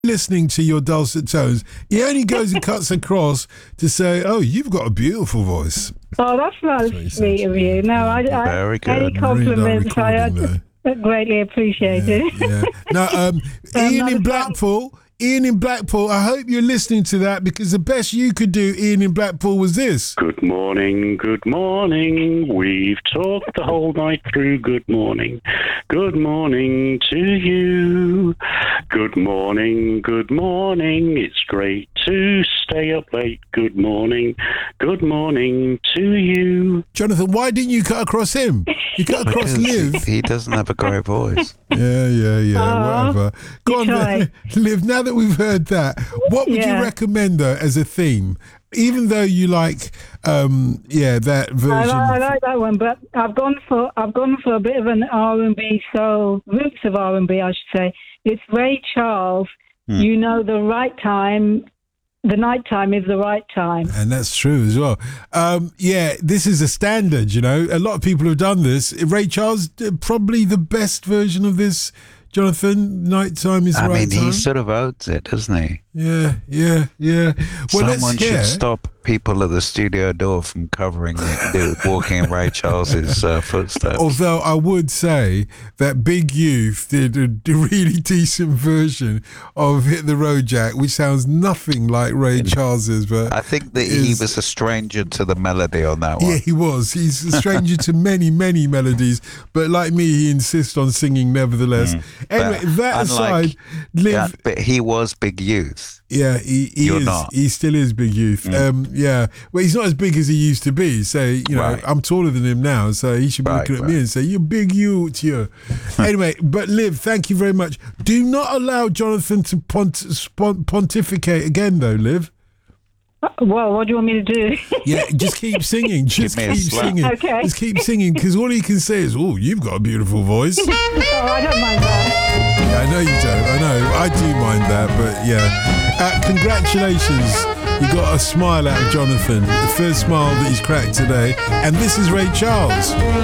listening to your dulcet tones. He only goes and cuts across to say, "Oh, you've got a beautiful voice." Oh, that's nice, sweet of you. No, Very good. Any compliments I greatly appreciate it. Yeah. Now, Ian in Blackpool. Ian in Blackpool, I hope you're listening to that, because the best you could do, Ian in Blackpool, was this. Good morning, good morning. We've talked the whole night through. Good morning to you. Good morning, it's great to stay up late. Good morning to you. Jonathan, why didn't you cut across him? You cut across Liv. He doesn't have a great voice. Yeah, whatever. Go on, Liv, now that we've heard that, what would you recommend, though, as a theme? Even though you like, that version. I like that one, but I've gone for a bit of an R&B soul, roots of R&B, I should say. It's Ray Charles. You know, the right time. The night time is the right time. And that's true as well. This is a standard, you know. A lot of people have done this. Ray Charles, probably the best version of this, Jonathan. Nighttime is the right time. He sort of owns it, doesn't he? Yeah. Well, someone should stop people at the studio door from covering walking in Ray Charles's footsteps. Although I would say that Big Youth did a really decent version of Hit the Road Jack, which sounds nothing like Ray Charles's. But I think that he was a stranger to the melody on that one. Yeah, he was. He's a stranger to many, many melodies. But like me, he insists on singing nevertheless. Anyway, that aside, Liv... but he was Big Youth. Yeah, he is. Not. He still is Big Youth. Well, he's not as big as he used to be. So, you know, I'm taller than him now, so he should be looking at me and say, "You're Big Youth, you." Anyway, but Liv, thank you very much. Do not allow Jonathan to pontificate again, though, Liv. Well, what do you want me to do? Yeah, just keep singing. Just keep singing. Okay. Just keep singing, because all he can say is, "Oh, you've got a beautiful voice." Oh, I don't mind that. Yeah, I know you don't. I know. I do mind that, but yeah. Congratulations. You got a smile out of Jonathan. The first smile that he's cracked today. And this is Ray Charles.